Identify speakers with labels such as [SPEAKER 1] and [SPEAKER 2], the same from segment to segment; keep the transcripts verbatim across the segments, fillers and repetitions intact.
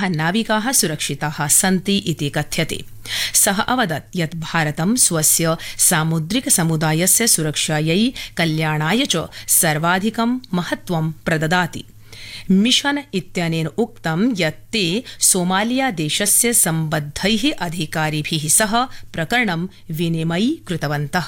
[SPEAKER 1] सर्वाः नाविकाः सुरक्षिताः सन्ति इति कथ्यते। सः अवदत् यत् भारतं स्वस्य सामुद्रिक समुदायस्य सुरक्षायै कल्याणाय च सर्वाधिकं महत्त्वं प्रददाति। मिशन इत्यनेन उक्तं यत् ते सोमालिया देशस्य सम्बद्धैः अधिकारिभिः सह प्रकरणं विनिमयीकृतवन्तः।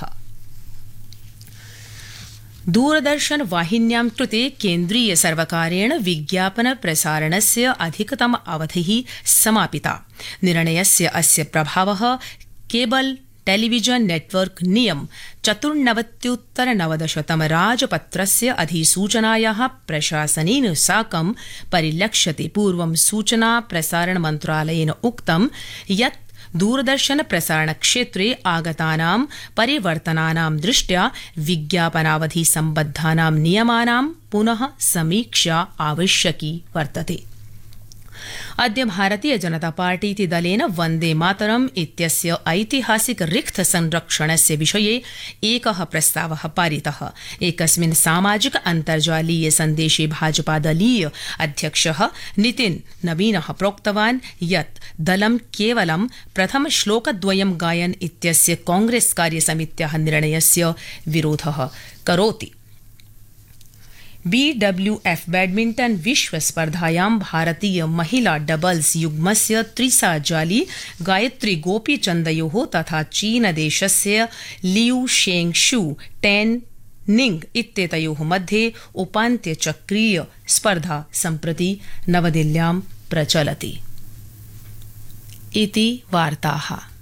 [SPEAKER 1] दूरदर्शन वाहिन्यां कृते केन्द्रीय सर्वकारेण विज्ञापन प्रसारणस्य अधिकतम अवधिः समापिता। निर्णयस्य अस्य प्रभावः केबल टेलीविजन नेटवर्क नियम चतुर्नवत्युत्तर नवदशतम राजपत्रस्य अधिसूचनायाः प्रशासनेन साकं परिलक्ष्यते। पूर्वं सूचना प्रसारण मन्त्रालयेन उक्तं यत् दूरदर्शन प्रसारण क्षेत्रे आगतानां परिवर्तनानां दृष्ट्या विज्ञापनावधि सम्बद्धानां नियमानां पुनः समीक्षा आवश्यकी वर्तते। अद्य भारतीय जनता पार्टी इति दलेन वन्दे मातरम् इत्यस्य ऐतिहासिक रिक्त संरक्षणस्य विषये एकः प्रस्तावः पारितः। एकस्मिन् सामाजिक अन्तर्जालीय सन्देशे भाजपादलीय अध्यक्षः नितिन नवीनः प्रोक्तवान् यत् दलं केवलं प्रथम श्लोकद्वयं गायन इत्यस्य कांग्रेस कार्यसमित्याः निर्णयस्य विरोधः करोति। बी डब्ल्यू एफ बैडमिंटन विश्व स्पर्धायां भारतीय महिला डबल्स युग्मस्य त्रिसा जाली गायत्री गोपीचन्दयोः तथा चीनदेशस्य लियू शेंगशू टेन निंग इत्येतयोः मध्ये उपान्त्यचक्रीय स्पर्धा सम्प्रति नवदिल्ल्यां प्रचलति। इति वार्ताः।